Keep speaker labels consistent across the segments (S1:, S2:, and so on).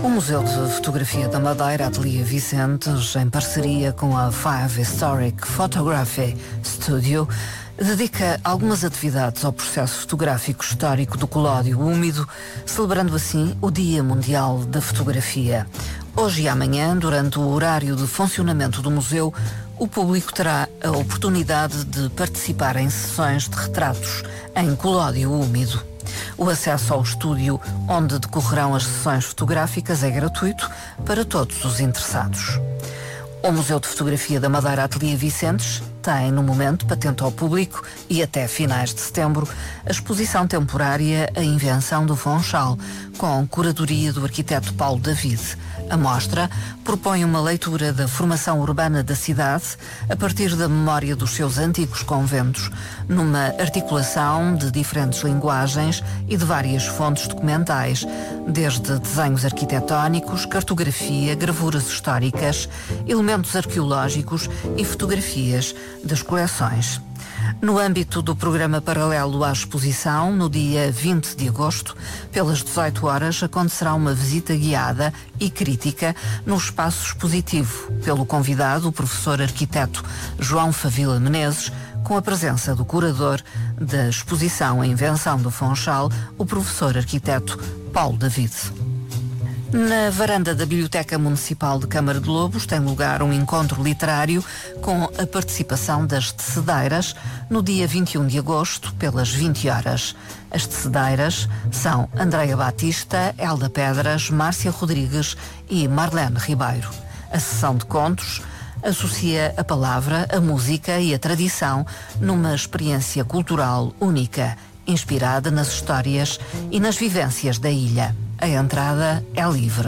S1: O Museu de Fotografia da Madeira, Ateliê Vicentes, em parceria com a Five Historic Photography Studio, dedica algumas atividades ao processo fotográfico histórico do Colódio Úmido, celebrando assim o Dia Mundial da Fotografia. Hoje e amanhã, durante o horário de funcionamento do museu, o público terá a oportunidade de participar em sessões de retratos em Colódio Úmido. O acesso ao estúdio onde decorrerão as sessões fotográficas é gratuito para todos os interessados. O Museu de Fotografia da Madeira, Ateliê Vicentes, tem, no momento, patente ao público e até finais de setembro, a exposição temporária A Invenção do Funchal, com curadoria do arquiteto Paulo David. A mostra propõe uma leitura da formação urbana da cidade a partir da memória dos seus antigos conventos, numa articulação de diferentes linguagens e de várias fontes documentais, desde desenhos arquitetónicos, cartografia, gravuras históricas, elementos arqueológicos e fotografias das coleções. No âmbito do programa paralelo à exposição, no dia 20 de agosto, pelas 18 horas, acontecerá uma visita guiada e crítica no espaço expositivo, pelo convidado, o professor arquiteto João Favila Menezes, com a presença do curador da exposição A Invenção do Funchal, o professor arquiteto Paulo David. Na varanda da Biblioteca Municipal de Câmara de Lobos tem lugar um encontro literário com a participação das tecedeiras no dia 21 de agosto, pelas 20 horas. As tecedeiras são Andreia Batista, Elda Pedras, Márcia Rodrigues e Marlene Ribeiro. A sessão de contos associa a palavra, a música e a tradição numa experiência cultural única, inspirada nas histórias e nas vivências da ilha. A entrada é livre.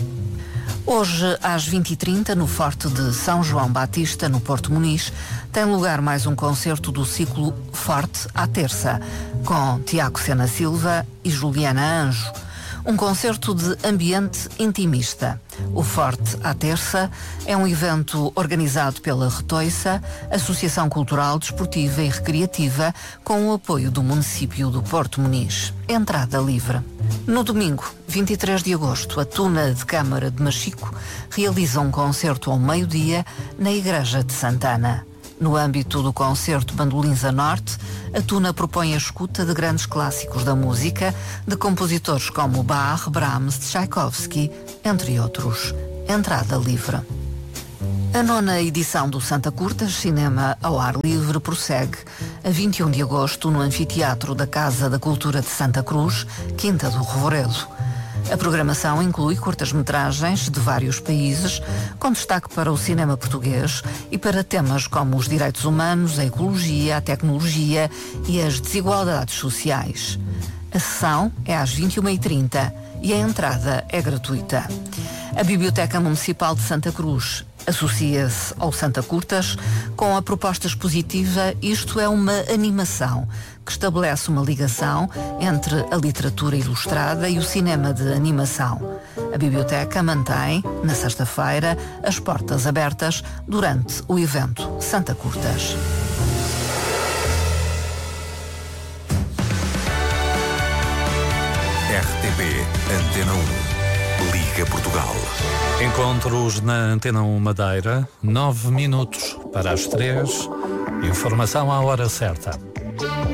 S1: Hoje, às 20h30, no Forte de São João Batista, no Porto Muniz, tem lugar mais um concerto do ciclo Forte à Terça, com Tiago Sena Silva e Juliana Anjo. Um concerto de ambiente intimista. O Forte à Terça é um evento organizado pela Retoiça, Associação Cultural, Desportiva e Recreativa, com o apoio do município do Porto Muniz. Entrada livre. No domingo, 23 de agosto, a Tuna de Câmara de Machico realiza um concerto ao meio-dia na Igreja de Santana. No âmbito do concerto Bandolins a Norte, a Tuna propõe a escuta de grandes clássicos da música, de compositores como Bach, Brahms, Tchaikovsky, entre outros. Entrada livre. A 9ª edição do Santa Curtas, Cinema ao Ar Livre, prossegue a 21 de agosto no Anfiteatro da Casa da Cultura de Santa Cruz, Quinta do Revoredo. A programação inclui curtas-metragens de vários países, com destaque para o cinema português e para temas como os direitos humanos, a ecologia, a tecnologia e as desigualdades sociais. A sessão é às 21h30 e a entrada é gratuita. A Biblioteca Municipal de Santa Cruz associa-se ao Santa Curtas com a proposta expositiva Isto é uma Animação, que estabelece uma ligação entre a literatura ilustrada e o cinema de animação. A biblioteca mantém, na sexta-feira, as portas abertas durante o evento Santa Curtas.
S2: RTP Antena 1, Liga Portugal.
S3: Encontros na Antena 1 Madeira, 9 minutos para as 3. Informação à hora certa.